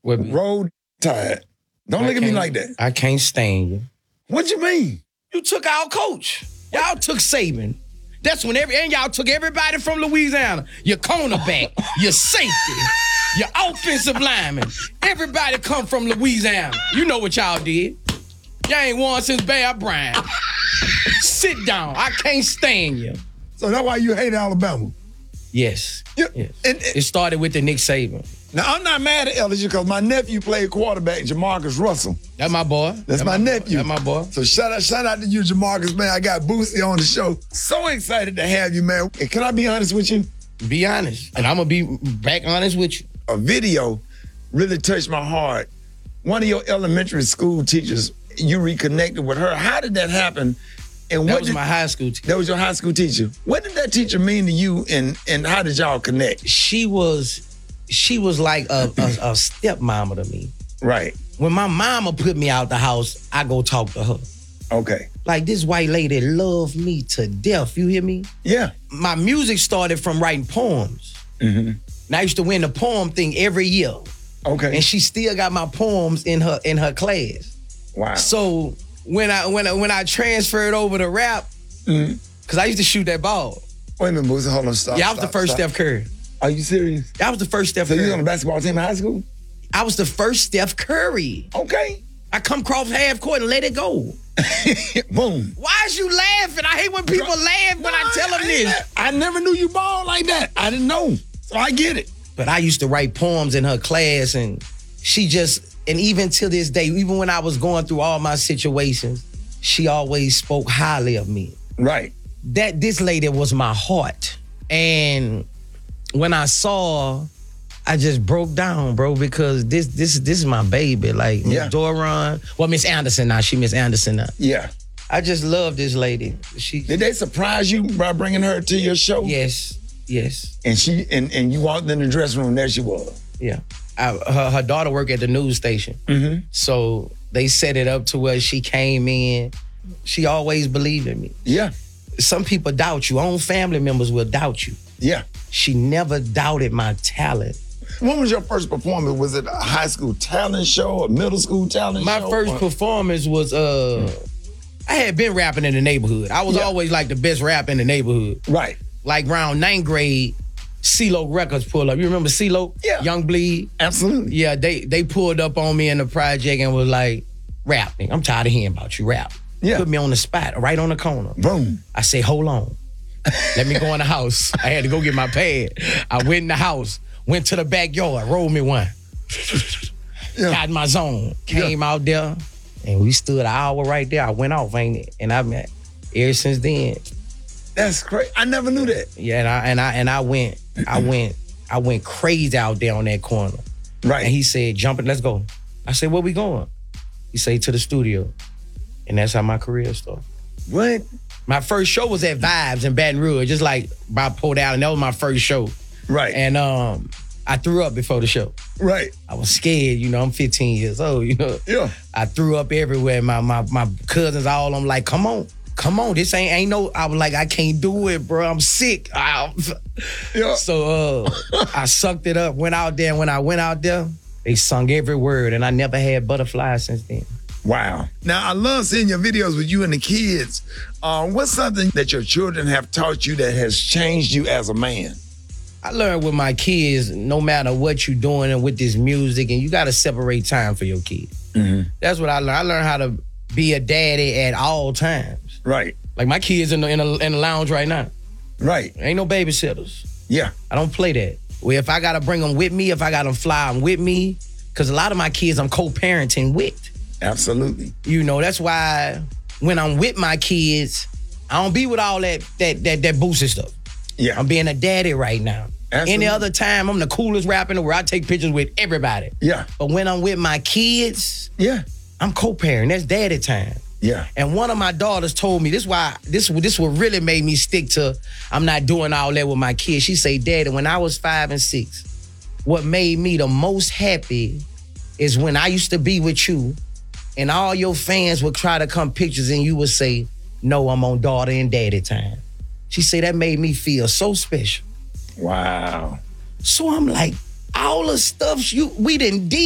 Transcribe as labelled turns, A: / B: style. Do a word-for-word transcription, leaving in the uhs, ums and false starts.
A: What?
B: Roll Tide. Don't
A: I
B: look at me
A: can't-
B: like that.
A: I can't stand you.
B: What you mean?
A: You took our coach. Y'all took Saban. That's when every and y'all took everybody from Louisiana. Your cornerback, your safety, your offensive lineman. Everybody come from Louisiana. You know what y'all did. Y'all ain't won since Bear Bryant. Sit down. I can't stand you.
B: So that's why you hate Alabama.
A: Yes.
B: Yeah.
A: yes.
B: And, and,
A: It started with the Nick Saban.
B: now, I'm not mad at L S U because my nephew played quarterback, Jamarcus Russell.
A: That's my boy.
B: That's, my, nephew.
A: That's my boy.
B: So shout out, shout out to you, Jamarcus, man. I got Boosie on the show. So excited to have you, man. And can I be honest with you?
A: Be honest. And I'm going to be back honest with you.
B: A video really touched my heart. One of your elementary school teachers, you reconnected with her. How did that happen? And
A: That
B: what
A: was
B: did,
A: my high school teacher.
B: That was your high school teacher. What did that teacher mean to you, and and how did y'all connect?
A: She was, she was like a, a, a stepmama to me.
B: Right.
A: When my mama put me out the house, I go talk to her.
B: Okay.
A: Like, this white lady loved me to death. You hear me?
B: Yeah.
A: My music started from writing poems.
B: Mm-hmm.
A: And I used to win the poem thing every year.
B: Okay.
A: And she still got my poems in her in her class.
B: Wow.
A: So when I when I when I transferred over to rap,
B: Mm-hmm.
A: because I used to shoot that ball.
B: Wait a minute, Boosie. Hold on. Stop.
A: Yeah, I was
B: stop,
A: the first
B: stop.
A: Steph Curry.
B: Are you serious?
A: I was the first Steph
B: So you
A: Curry.
B: was on the basketball team in high school?
A: I was the first Steph Curry.
B: Okay.
A: I come cross half court and let it go.
B: Boom.
A: Why is you laughing? I hate when people laugh when I tell them this.
B: I never knew you ball like that. I didn't know. So I get it.
A: But I used to write poems in her class, and she just, and even to this day, even when I was going through all my situations, she always spoke highly of me.
B: Right.
A: That this lady was my heart. And when I saw, I just broke down, bro, because this this this is my baby. Like Miss
B: Yeah.
A: Doran, well, Miss Anderson now, she Miss Anderson now.
B: Yeah.
A: I just love this lady. She
B: Did they surprise you by bringing her to your show?
A: Yes, yes,
B: And she and, and you walked in the dressing room, there she was.
A: yeah. I, her, her daughter worked at the news station.
B: Mm-hmm.
A: So they set it up to where she came in. She always believed in me.
B: Yeah.
A: Some people doubt you. Own family members will doubt you.
B: Yeah.
A: She never doubted my talent.
B: When was your first performance? Was it a high school talent show, a middle school talent
A: My
B: show?
A: first
B: or-
A: performance was, uh, I had been rapping in the neighborhood. I was
B: Yeah.
A: always like the best rapper in the neighborhood.
B: Right.
A: Like around ninth grade, CeeLo Records pulled up. You remember CeeLo?
B: Yeah.
A: Young Bleed?
B: Absolutely.
A: Yeah, they they pulled up on me in the project and was like, rap, nigga. I'm tired of hearing about you, rap.
B: Yeah.
A: Put me on the spot, right on the corner.
B: Boom.
A: I say, hold on. Let me go in the house. I had to go get my pad. I went in the house, went to the backyard, rolled me one.
B: Yeah.
A: Got in my zone. Came out there, and we stood an hour right there. I went off, ain't it? And I mean, ever since then,
B: That's crazy. I never knew that.
A: yeah, and I and I and I went, I went, I went crazy out there on that corner.
B: Right.
A: And he said, jump it, let's go. I said, where we going? He said, to the studio. And that's how my career started.
B: What?
A: My first show was at Vibes in Baton Rouge, just like Bob pulled out, and that was my first show.
B: Right.
A: And um, I threw up before the show.
B: right.
A: I was scared, you know, I'm fifteen years old, you know.
B: Yeah.
A: I threw up everywhere. My my my cousins, all of them like, come on, come on. This ain't ain't no, I was like, I can't do it, bro. I'm sick. I-
B: Yeah.
A: so uh, I sucked it up, went out there, and when I went out there, they sung every word, and I never had butterflies since then.
B: Wow. Now, I love seeing your videos with you and the kids. Uh, what's something that your children have taught you that has changed you as a man?
A: I learned with my kids, no matter what you're doing and with this music, and you got to separate time for your kids.
B: Mm-hmm.
A: That's what I learned. I learned how to be a daddy at all times.
B: Right.
A: Like my kids in the, in the, in the lounge right now.
B: Right.
A: Ain't no babysitters.
B: Yeah.
A: I don't play that. Well, if I got to bring them with me, if I got them fly them with me, because a lot of my kids I'm co-parenting with.
B: Absolutely.
A: You know, that's why when I'm with my kids, I don't be with all that that that, that boosted stuff.
B: Yeah.
A: I'm being a daddy right now.
B: Absolutely.
A: Any other time, I'm the coolest rapper in the world. I take pictures with everybody.
B: Yeah.
A: But when I'm with my kids,
B: Yeah.
A: I'm co-parenting. That's daddy time.
B: Yeah.
A: And one of my daughters told me, this why this this what really made me stick to I'm not doing all that with my kids. She say, Daddy, when I was five and six, what made me the most happy is when I used to be with you and all your fans would try to come pictures and you would say, no, I'm on daughter and daddy time. She said that made me feel so special.
B: Wow.
A: So I'm like, all the stuff you we didn't